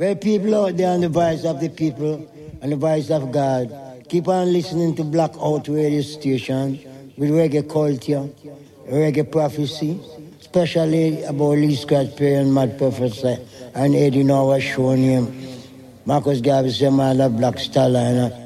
Well, people out there on the voice of the people and the voice of God, keep on listening to Blackout Radio Station with reggae culture, reggae prophecy, especially about Lee Scratch Perry and Mad Professor and Eddie Noah show name. Marcus Garvey, Semana, Black Starliner,